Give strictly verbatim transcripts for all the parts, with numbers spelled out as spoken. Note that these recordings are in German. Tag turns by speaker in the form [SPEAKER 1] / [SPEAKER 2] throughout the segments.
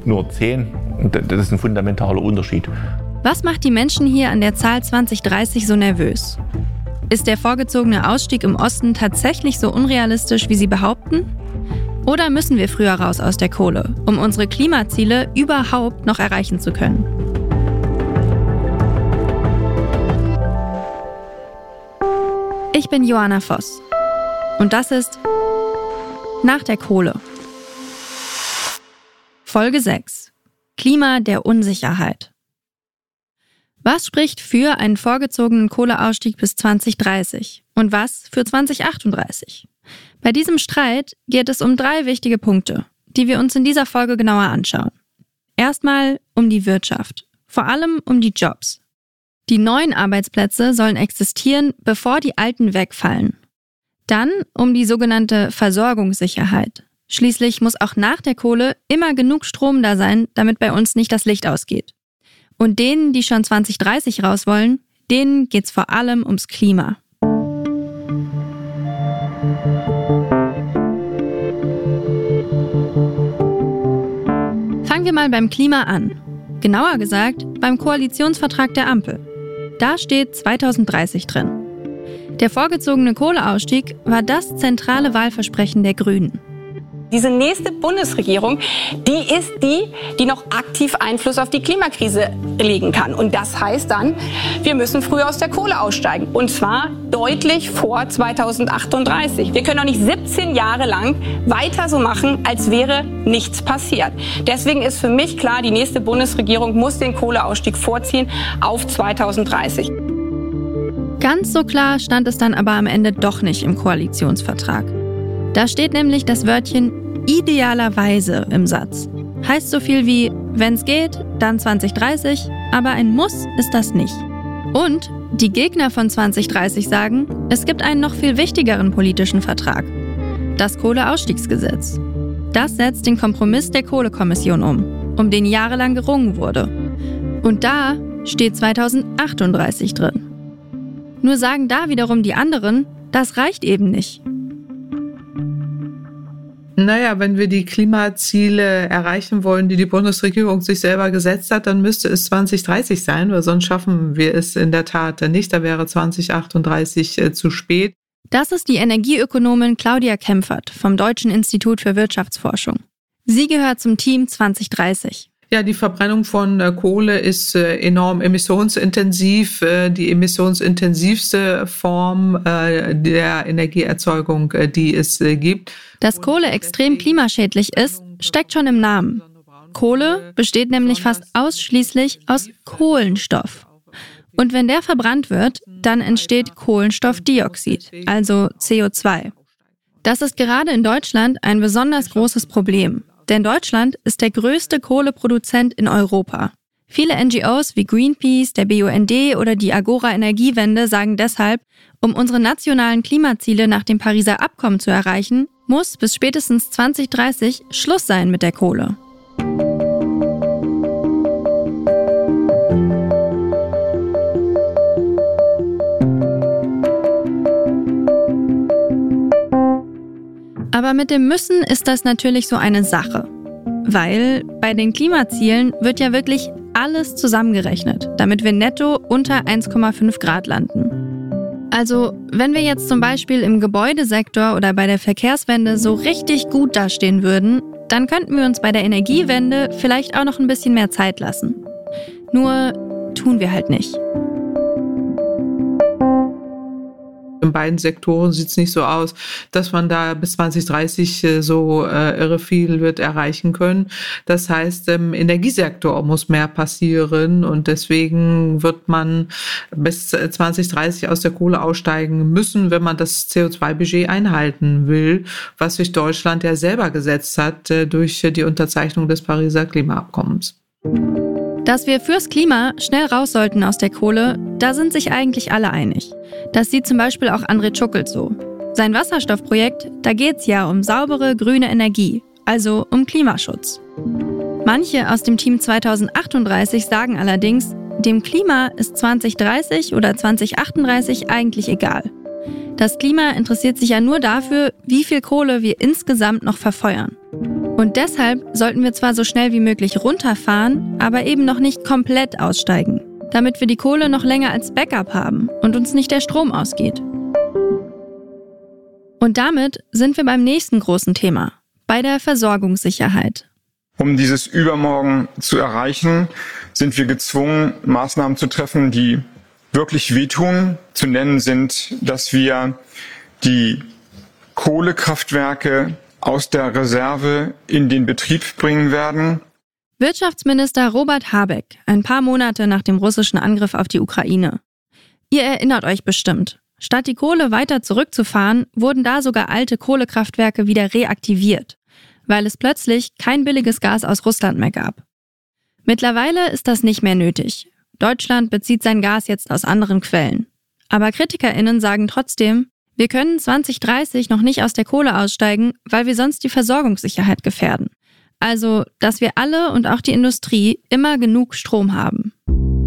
[SPEAKER 1] nur zehn. Das ist ein fundamentaler Unterschied.
[SPEAKER 2] Was macht die Menschen hier an der Zahl zwanzig dreißig so nervös? Ist der vorgezogene Ausstieg im Osten tatsächlich so unrealistisch, wie sie behaupten? Oder müssen wir früher raus aus der Kohle, um unsere Klimaziele überhaupt noch erreichen zu können? Ich bin Joanna Voss und das ist Nach der Kohle. Folge sechs. Klima der Unsicherheit. Was spricht für einen vorgezogenen Kohleausstieg bis zwanzig dreißig und was für zwanzig achtunddreißig? Bei diesem Streit geht es um drei wichtige Punkte, die wir uns in dieser Folge genauer anschauen. Erstmal um die Wirtschaft, vor allem um die Jobs. Die neuen Arbeitsplätze sollen existieren, bevor die alten wegfallen. Dann um die sogenannte Versorgungssicherheit. Schließlich muss auch nach der Kohle immer genug Strom da sein, damit bei uns nicht das Licht ausgeht. Und denen, die schon zwanzig dreißig raus wollen, denen geht's vor allem ums Klima. Fangen wir mal beim Klima an. Genauer gesagt beim Koalitionsvertrag der Ampel. Da steht zwanzig dreißig drin. Der vorgezogene Kohleausstieg war das zentrale Wahlversprechen der Grünen.
[SPEAKER 3] Diese nächste Bundesregierung, die ist die, die noch aktiv Einfluss auf die Klimakrise legen kann. Und das heißt dann, wir müssen früher aus der Kohle aussteigen. Und zwar deutlich vor zwanzig achtunddreißig. Wir können doch nicht siebzehn Jahre lang weiter so machen, als wäre nichts passiert. Deswegen ist für mich klar, die nächste Bundesregierung muss den Kohleausstieg vorziehen auf zwanzig dreißig.
[SPEAKER 2] Ganz so klar stand es dann aber am Ende doch nicht im Koalitionsvertrag. Da steht nämlich das Wörtchen idealerweise im Satz. Heißt so viel wie, wenn's geht, dann zwanzig dreißig, aber ein Muss ist das nicht. Und die Gegner von zwanzig dreißig sagen, es gibt einen noch viel wichtigeren politischen Vertrag. Das Kohleausstiegsgesetz. Das setzt den Kompromiss der Kohlekommission um, um den jahrelang gerungen wurde. Und da steht zwanzig achtunddreißig drin. Nur sagen da wiederum die anderen, das reicht eben nicht.
[SPEAKER 4] Naja, wenn wir die Klimaziele erreichen wollen, die die Bundesregierung sich selber gesetzt hat, dann müsste es zwanzig dreißig sein, weil sonst schaffen wir es in der Tat nicht. Da wäre zwanzig achtunddreißig äh, zu spät.
[SPEAKER 2] Das ist die Energieökonomin Claudia Kempfert vom Deutschen Institut für Wirtschaftsforschung. Sie gehört zum Team zwanzig dreißig.
[SPEAKER 4] Ja, die Verbrennung von äh, Kohle ist äh, enorm emissionsintensiv, äh, die emissionsintensivste Form äh, der Energieerzeugung, äh, die es äh, gibt.
[SPEAKER 2] Dass Kohle extrem klimaschädlich ist, steckt schon im Namen. Kohle besteht nämlich fast ausschließlich aus Kohlenstoff. Und wenn der verbrannt wird, dann entsteht Kohlenstoffdioxid, also C O zwei. Das ist gerade in Deutschland ein besonders großes Problem. Denn Deutschland ist der größte Kohleproduzent in Europa. Viele N G Os wie Greenpeace, der B U N D oder die Agora Energiewende sagen deshalb, um unsere nationalen Klimaziele nach dem Pariser Abkommen zu erreichen, muss bis spätestens zwanzig dreißig Schluss sein mit der Kohle. Aber mit dem Müssen ist das natürlich so eine Sache. Weil bei den Klimazielen wird ja wirklich alles zusammengerechnet, damit wir netto unter eins Komma fünf Grad landen. Also, wenn wir jetzt zum Beispiel im Gebäudesektor oder bei der Verkehrswende so richtig gut dastehen würden, dann könnten wir uns bei der Energiewende vielleicht auch noch ein bisschen mehr Zeit lassen. Nur tun wir halt nicht.
[SPEAKER 4] In beiden Sektoren sieht es nicht so aus, dass man da bis zwanzig dreißig so äh, irre viel wird erreichen können. Das heißt, im Energiesektor muss mehr passieren und deswegen wird man bis zwanzig dreißig aus der Kohle aussteigen müssen, wenn man das C O zwei Budget einhalten will, was sich Deutschland ja selber gesetzt hat äh, durch die Unterzeichnung des Pariser Klimaabkommens.
[SPEAKER 2] Dass wir fürs Klima schnell raus sollten aus der Kohle, da sind sich eigentlich alle einig. Das sieht zum Beispiel auch André Tschuckelt so. Sein Wasserstoffprojekt, da geht's ja um saubere grüne Energie, also um Klimaschutz. Manche aus dem Team zwanzig achtunddreißig sagen allerdings, dem Klima ist zwanzig dreißig oder zwanzig achtunddreißig eigentlich egal. Das Klima interessiert sich ja nur dafür, wie viel Kohle wir insgesamt noch verfeuern. Und deshalb sollten wir zwar so schnell wie möglich runterfahren, aber eben noch nicht komplett aussteigen, damit wir die Kohle noch länger als Backup haben und uns nicht der Strom ausgeht. Und damit sind wir beim nächsten großen Thema, bei der Versorgungssicherheit.
[SPEAKER 5] Um dieses Übermorgen zu erreichen, sind wir gezwungen, Maßnahmen zu treffen, die wirklich wehtun. Zu nennen sind, dass wir die Kohlekraftwerke aus der Reserve in den Betrieb bringen werden.
[SPEAKER 2] Wirtschaftsminister Robert Habeck, ein paar Monate nach dem russischen Angriff auf die Ukraine. Ihr erinnert euch bestimmt. Statt die Kohle weiter zurückzufahren, wurden da sogar alte Kohlekraftwerke wieder reaktiviert, weil es plötzlich kein billiges Gas aus Russland mehr gab. Mittlerweile ist das nicht mehr nötig. Deutschland bezieht sein Gas jetzt aus anderen Quellen. Aber KritikerInnen sagen trotzdem, wir können zwanzig dreißig noch nicht aus der Kohle aussteigen, weil wir sonst die Versorgungssicherheit gefährden. Also, dass wir alle und auch die Industrie immer genug Strom haben.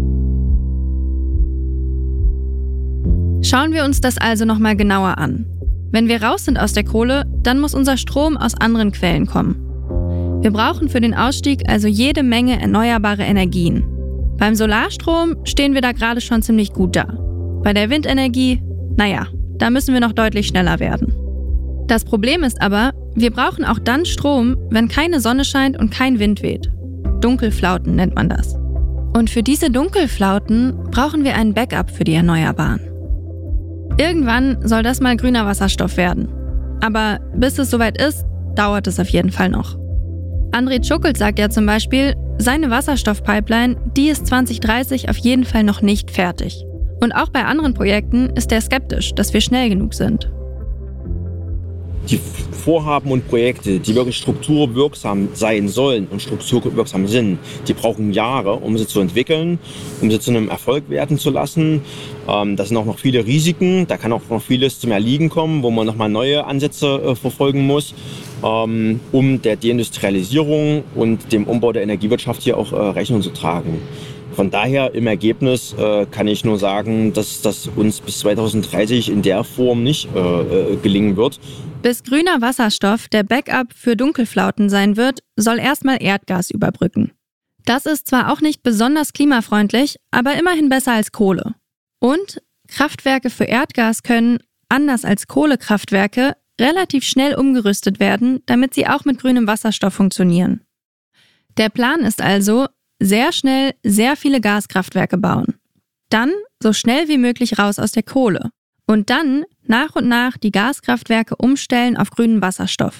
[SPEAKER 2] Schauen wir uns das also nochmal genauer an. Wenn wir raus sind aus der Kohle, dann muss unser Strom aus anderen Quellen kommen. Wir brauchen für den Ausstieg also jede Menge erneuerbare Energien. Beim Solarstrom stehen wir da gerade schon ziemlich gut da. Bei der Windenergie, naja, da müssen wir noch deutlich schneller werden. Das Problem ist aber, wir brauchen auch dann Strom, wenn keine Sonne scheint und kein Wind weht. Dunkelflauten nennt man das. Und für diese Dunkelflauten brauchen wir ein Backup für die Erneuerbaren. Irgendwann soll das mal grüner Wasserstoff werden. Aber bis es soweit ist, dauert es auf jeden Fall noch. André Tschuckelt sagt ja zum Beispiel, seine Wasserstoffpipeline, die ist zwanzig dreißig auf jeden Fall noch nicht fertig. Und auch bei anderen Projekten ist er skeptisch, dass wir schnell genug sind.
[SPEAKER 6] Die Vorhaben und Projekte, die wirklich strukturwirksam sein sollen und strukturwirksam sind, die brauchen Jahre, um sie zu entwickeln, um sie zu einem Erfolg werden zu lassen. Ähm, das sind auch noch viele Risiken, da kann auch noch vieles zum Erliegen kommen, wo man nochmal neue Ansätze äh, verfolgen muss, ähm, um der Deindustrialisierung und dem Umbau der Energiewirtschaft hier auch äh, Rechnung zu tragen. Von daher im Ergebnis äh, kann ich nur sagen, dass das uns bis zwanzig dreißig in der Form nicht äh, gelingen wird.
[SPEAKER 2] Bis grüner Wasserstoff der Backup für Dunkelflauten sein wird, soll erstmal Erdgas überbrücken. Das ist zwar auch nicht besonders klimafreundlich, aber immerhin besser als Kohle. Und Kraftwerke für Erdgas können, anders als Kohlekraftwerke, relativ schnell umgerüstet werden, damit sie auch mit grünem Wasserstoff funktionieren. Der Plan ist also, sehr schnell sehr viele Gaskraftwerke bauen. Dann so schnell wie möglich raus aus der Kohle. Und dann nach und nach die Gaskraftwerke umstellen auf grünen Wasserstoff.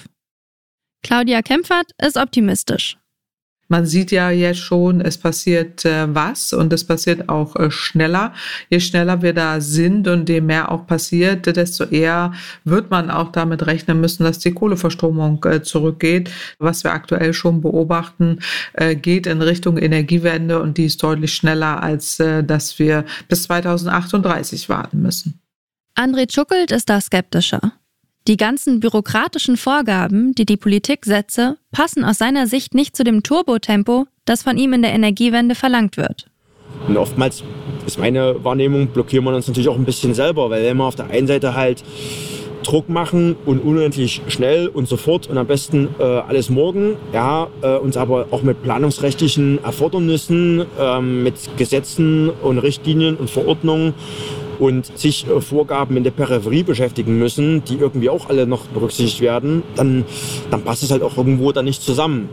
[SPEAKER 2] Claudia Kempfert ist optimistisch.
[SPEAKER 4] Man sieht ja jetzt schon, es passiert äh, was und es passiert auch äh, schneller. Je schneller wir da sind und je mehr auch passiert, desto eher wird man auch damit rechnen müssen, dass die Kohleverstromung äh, zurückgeht. Was wir aktuell schon beobachten, äh, geht in Richtung Energiewende und die ist deutlich schneller, als äh, dass wir bis zwanzig achtunddreißig warten müssen.
[SPEAKER 2] André Tschuckelt ist da skeptischer. Die ganzen bürokratischen Vorgaben, die die Politik setze, passen aus seiner Sicht nicht zu dem Turbotempo, das von ihm in der Energiewende verlangt wird.
[SPEAKER 6] Und oftmals ist meine Wahrnehmung, blockieren wir uns natürlich auch ein bisschen selber, weil wir auf der einen Seite halt Druck machen und unendlich schnell und sofort und am besten äh, alles morgen, ja, äh, uns aber auch mit planungsrechtlichen Erfordernissen, äh, mit Gesetzen und Richtlinien und Verordnungen und sich äh, Vorgaben in der Peripherie beschäftigen müssen, die irgendwie auch alle noch berücksichtigt werden, dann, dann passt es halt auch irgendwo dann nicht zusammen.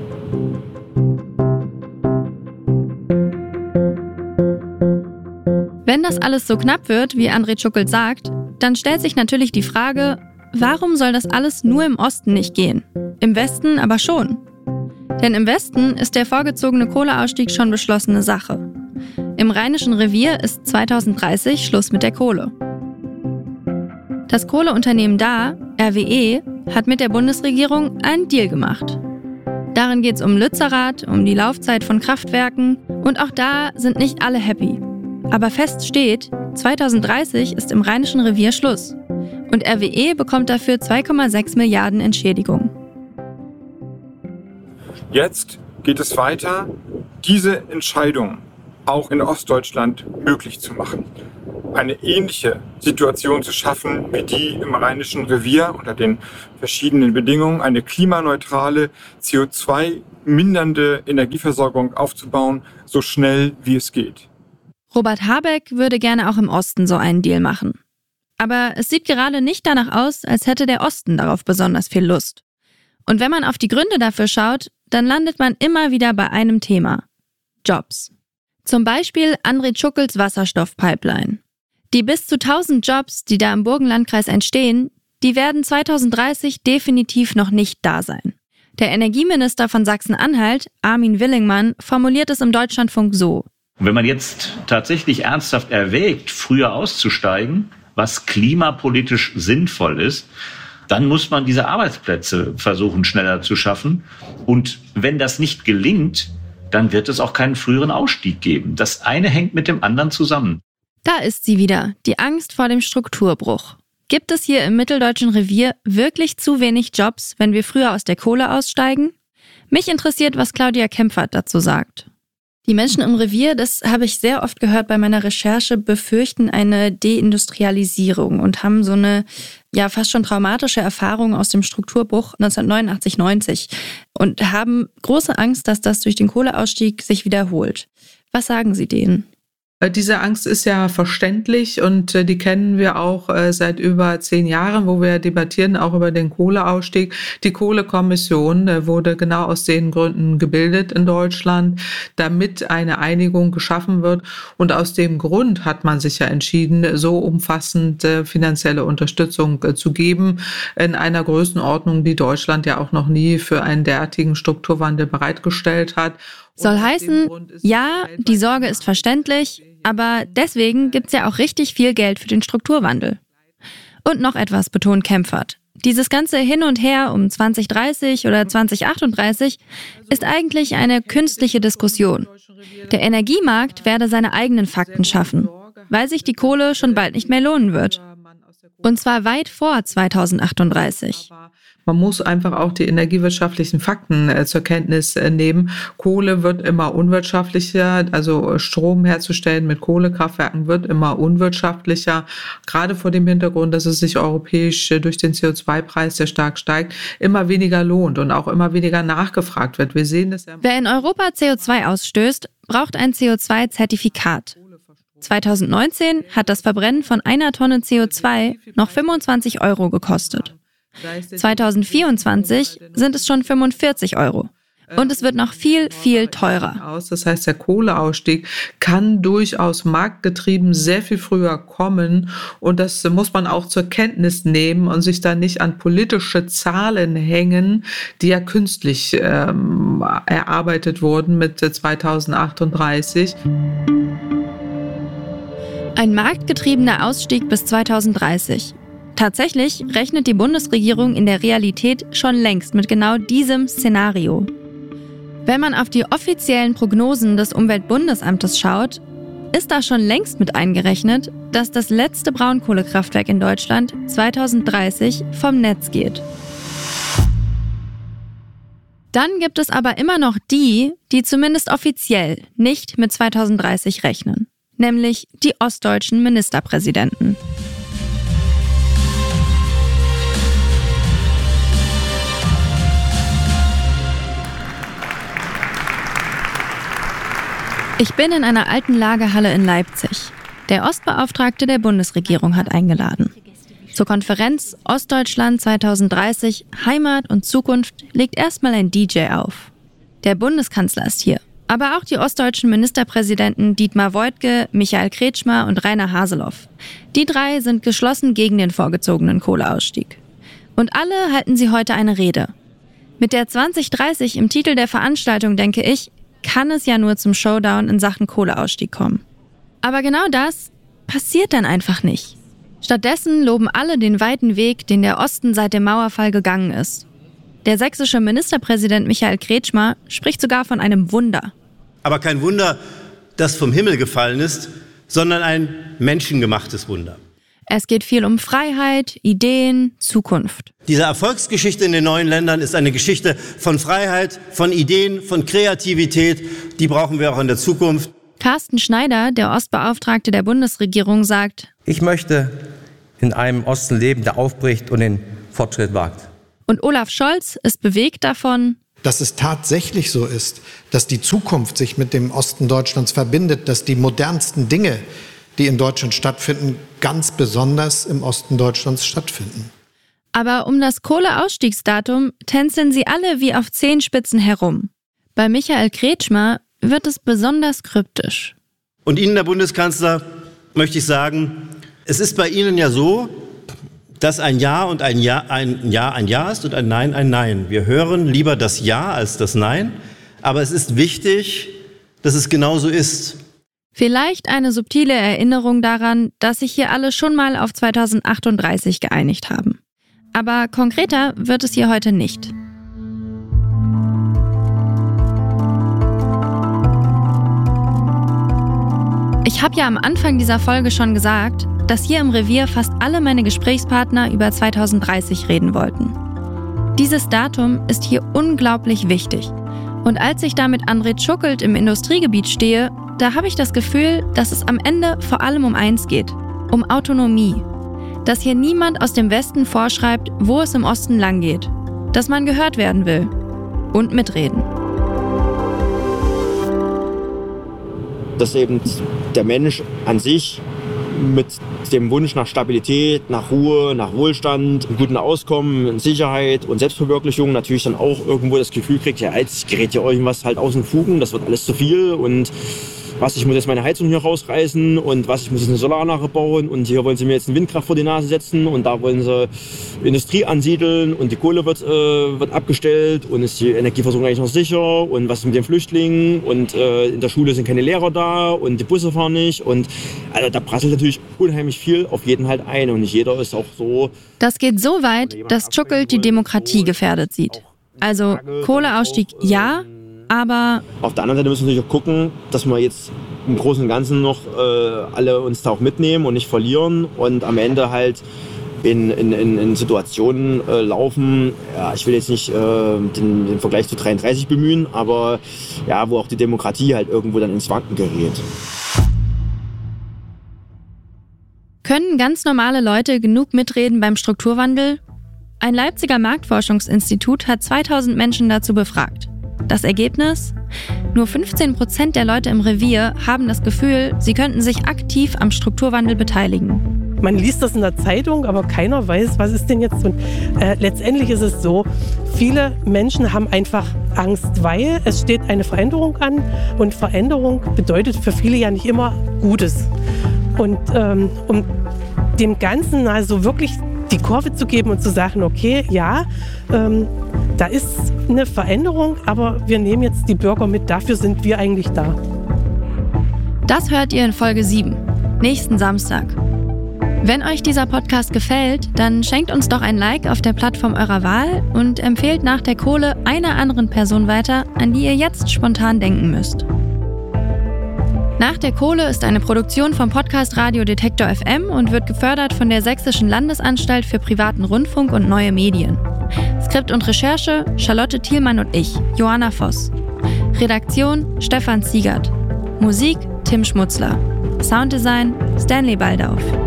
[SPEAKER 2] Wenn das alles so knapp wird, wie André Tschuckelt sagt, dann stellt sich natürlich die Frage, warum soll das alles nur im Osten nicht gehen? Im Westen aber schon. Denn im Westen ist der vorgezogene Kohleausstieg schon beschlossene Sache. Im Rheinischen Revier ist zwanzig dreißig Schluss mit der Kohle. Das Kohleunternehmen da, R W E, hat mit der Bundesregierung einen Deal gemacht. Darin geht es um Lützerath, um die Laufzeit von Kraftwerken und auch da sind nicht alle happy. Aber fest steht, zwanzig dreißig ist im Rheinischen Revier Schluss und R W E bekommt dafür zwei Komma sechs Milliarden Entschädigung.
[SPEAKER 5] Jetzt geht es weiter, diese Entscheidung auch in Ostdeutschland möglich zu machen. eine ähnliche Situation zu schaffen wie die im Rheinischen Revier unter den verschiedenen Bedingungen, eine klimaneutrale, C O zwei mindernde Energieversorgung aufzubauen, so schnell wie es geht.
[SPEAKER 2] Robert Habeck würde gerne auch im Osten so einen Deal machen. Aber es sieht gerade nicht danach aus, als hätte der Osten darauf besonders viel Lust. Und wenn man auf die Gründe dafür schaut, dann landet man immer wieder bei einem Thema: Jobs. Zum Beispiel André Tschuckels Wasserstoffpipeline. Die bis zu tausend Jobs, die da im Burgenlandkreis entstehen, die werden zweitausenddreißig definitiv noch nicht da sein. Der Energieminister von Sachsen-Anhalt, Armin Willingmann, formuliert es im Deutschlandfunk so:
[SPEAKER 7] Wenn man jetzt tatsächlich ernsthaft erwägt, früher auszusteigen, was klimapolitisch sinnvoll ist, dann muss man diese Arbeitsplätze versuchen, schneller zu schaffen. Und wenn das nicht gelingt, dann wird es auch keinen früheren Ausstieg geben. Das eine hängt mit dem anderen zusammen.
[SPEAKER 2] Da ist sie wieder, die Angst vor dem Strukturbruch. Gibt es hier im Mitteldeutschen Revier wirklich zu wenig Jobs, wenn wir früher aus der Kohle aussteigen? Mich interessiert, was Claudia Kempfert dazu sagt. Die Menschen im Revier, das habe ich sehr oft gehört bei meiner Recherche, befürchten eine Deindustrialisierung und haben so eine ja fast schon traumatische Erfahrung aus dem Strukturbruch neunzehnhundertneunundachtzig neunzig und haben große Angst, dass das durch den Kohleausstieg sich wiederholt. Was sagen Sie denen?
[SPEAKER 4] Diese Angst ist ja verständlich und äh, die kennen wir auch äh, seit über zehn Jahren, wo wir debattieren auch über den Kohleausstieg. Die Kohlekommission äh, wurde genau aus den Gründen gebildet in Deutschland, damit eine Einigung geschaffen wird. Und aus dem Grund hat man sich ja entschieden, so umfassend äh, finanzielle Unterstützung äh, zu geben, in einer Größenordnung, die Deutschland ja auch noch nie für einen derartigen Strukturwandel bereitgestellt hat.
[SPEAKER 2] Soll heißen, ja, die Sorge ist verständlich, aber deswegen gibt's ja auch richtig viel Geld für den Strukturwandel. Und noch etwas betont Kempfert. Dieses ganze Hin und Her um zwanzig dreißig oder zwanzig achtunddreißig ist eigentlich eine künstliche Diskussion. Der Energiemarkt werde seine eigenen Fakten schaffen, weil sich die Kohle schon bald nicht mehr lohnen wird. Und zwar weit vor zweitausendachtunddreißig.
[SPEAKER 4] Man muss einfach auch die energiewirtschaftlichen Fakten äh, zur Kenntnis äh, nehmen. Kohle wird immer unwirtschaftlicher, also Strom herzustellen mit Kohlekraftwerken wird immer unwirtschaftlicher. Gerade vor dem Hintergrund, dass es sich europäisch äh, durch den C O zwei Preis, der stark steigt, immer weniger lohnt und auch immer weniger nachgefragt wird. Wir sehen das ja.
[SPEAKER 2] Wer in Europa C O zwei ausstößt, braucht ein C O zwei Zertifikat. zweitausendneunzehn hat das Verbrennen von einer Tonne C O zwei noch fünfundzwanzig Euro gekostet. zweitausendvierundzwanzig sind es schon fünfundvierzig Euro. Und es wird noch viel, viel teurer.
[SPEAKER 4] Das heißt, der Kohleausstieg kann durchaus marktgetrieben sehr viel früher kommen. Und das muss man auch zur Kenntnis nehmen und sich da nicht an politische Zahlen hängen, die ja künstlich ähm, erarbeitet wurden mit zweitausendachtunddreißig.
[SPEAKER 2] Ein marktgetriebener Ausstieg bis zweitausenddreißig. Tatsächlich rechnet die Bundesregierung in der Realität schon längst mit genau diesem Szenario. Wenn man auf die offiziellen Prognosen des Umweltbundesamtes schaut, ist da schon längst mit eingerechnet, dass das letzte Braunkohlekraftwerk in Deutschland zweitausenddreißig vom Netz geht. Dann gibt es aber immer noch die, die zumindest offiziell nicht mit zweitausenddreißig rechnen, nämlich die ostdeutschen Ministerpräsidenten. Ich bin in einer alten Lagerhalle in Leipzig. Der Ostbeauftragte der Bundesregierung hat eingeladen. Zur Konferenz Ostdeutschland zweitausenddreißig, Heimat und Zukunft legt erstmal ein D J auf. Der Bundeskanzler ist hier, aber auch die ostdeutschen Ministerpräsidenten Dietmar Woidke, Michael Kretschmer und Rainer Haseloff. Die drei sind geschlossen gegen den vorgezogenen Kohleausstieg. Und alle halten sie heute eine Rede. Mit der zwanzig dreißig im Titel der Veranstaltung, denke ich, kann es ja nur zum Showdown in Sachen Kohleausstieg kommen. Aber genau das passiert dann einfach nicht. Stattdessen loben alle den weiten Weg, den der Osten seit dem Mauerfall gegangen ist. Der sächsische Ministerpräsident Michael Kretschmer spricht sogar von einem Wunder.
[SPEAKER 8] Aber kein Wunder, das vom Himmel gefallen ist, sondern ein menschengemachtes Wunder.
[SPEAKER 2] Es geht viel um Freiheit, Ideen, Zukunft.
[SPEAKER 8] Diese Erfolgsgeschichte in den neuen Ländern ist eine Geschichte von Freiheit, von Ideen, von Kreativität. Die brauchen wir auch in der Zukunft.
[SPEAKER 2] Carsten Schneider, der Ostbeauftragte der Bundesregierung, sagt:
[SPEAKER 9] Ich möchte in einem Osten leben, der aufbricht und den Fortschritt wagt.
[SPEAKER 2] Und Olaf Scholz ist bewegt davon,
[SPEAKER 10] dass es tatsächlich so ist, dass die Zukunft sich mit dem Osten Deutschlands verbindet, dass die modernsten Dinge, die in Deutschland stattfinden, ganz besonders im Osten Deutschlands stattfinden.
[SPEAKER 2] Aber um das Kohleausstiegsdatum tänzeln sie alle wie auf Zehenspitzen herum. Bei Michael Kretschmer wird es besonders kryptisch.
[SPEAKER 8] Und Ihnen, Herr Bundeskanzler, möchte ich sagen, es ist bei Ihnen ja so, dass ein Ja und ein Ja ein Ja ein Ja ist und ein Nein ein Nein. Wir hören lieber das Ja als das Nein, aber es ist wichtig, dass es genauso ist.
[SPEAKER 2] Vielleicht eine subtile Erinnerung daran, dass sich hier alle schon mal auf zweitausendachtunddreißig geeinigt haben. Aber konkreter wird es hier heute nicht. Ich habe ja am Anfang dieser Folge schon gesagt, dass hier im Revier fast alle meine Gesprächspartner über zweitausenddreißig reden wollten. Dieses Datum ist hier unglaublich wichtig. Und als ich da mit André Tschuckelt im Industriegebiet stehe, da habe ich das Gefühl, dass es am Ende vor allem um eins geht, um Autonomie. Dass hier niemand aus dem Westen vorschreibt, wo es im Osten lang geht. Dass man gehört werden will. Und mitreden.
[SPEAKER 6] Dass eben der Mensch an sich mit dem Wunsch nach Stabilität, nach Ruhe, nach Wohlstand, einem guten Auskommen, Sicherheit und Selbstverwirklichung natürlich dann auch irgendwo das Gefühl kriegt, ja, jetzt gerät hier irgendwas halt aus den Fugen, das wird alles zu viel und was, ich muss jetzt meine Heizung hier rausreißen und was, ich muss jetzt eine Solaranlage bauen und hier wollen sie mir jetzt eine Windkraft vor die Nase setzen und da wollen sie Industrie ansiedeln und die Kohle wird, äh, wird abgestellt und ist die Energieversorgung eigentlich noch sicher und was ist mit den Flüchtlingen und äh, in der Schule sind keine Lehrer da und die Busse fahren nicht und also da prasselt natürlich unheimlich viel auf jeden halt ein und nicht jeder ist auch so.
[SPEAKER 2] Das geht so weit, dass Tschuckelt die Demokratie gefährdet sieht. Also Kohleausstieg ja, aber
[SPEAKER 6] auf der anderen Seite müssen wir natürlich auch gucken, dass wir jetzt im Großen und Ganzen noch äh, alle uns da auch mitnehmen und nicht verlieren und am Ende halt in, in, in, in Situationen äh, laufen, ja, ich will jetzt nicht äh, den, den Vergleich zu dreiunddreißig bemühen, aber ja, wo auch die Demokratie halt irgendwo dann ins Wanken gerät.
[SPEAKER 2] Können ganz normale Leute genug mitreden beim Strukturwandel? Ein Leipziger Marktforschungsinstitut hat zweitausend Menschen dazu befragt. Das Ergebnis? Nur fünfzehn Prozent der Leute im Revier haben das Gefühl, sie könnten sich aktiv am Strukturwandel beteiligen.
[SPEAKER 11] Man liest das in der Zeitung, aber keiner weiß, was ist denn jetzt. Und äh, letztendlich ist es so, viele Menschen haben einfach Angst, weil es steht eine Veränderung an und Veränderung bedeutet für viele ja nicht immer Gutes. Und ähm, um dem Ganzen also wirklich die Kurve zu geben und zu sagen, okay, ja, ähm, da ist eine Veränderung, aber wir nehmen jetzt die Bürger mit, dafür sind wir eigentlich da.
[SPEAKER 2] Das hört ihr in Folge sieben, nächsten Samstag. Wenn euch dieser Podcast gefällt, dann schenkt uns doch ein Like auf der Plattform eurer Wahl und empfehlt nach der Kohle einer anderen Person weiter, an die ihr jetzt spontan denken müsst. Nach der Kohle ist eine Produktion vom Podcast Radio Detektor F M und wird gefördert von der Sächsischen Landesanstalt für privaten Rundfunk und neue Medien. Skript und Recherche Charlotte Thielmann und ich, Johanna Voss. Redaktion Stefan Ziegert. Musik Tim Schmutzler. Sounddesign Stanley Baldauf.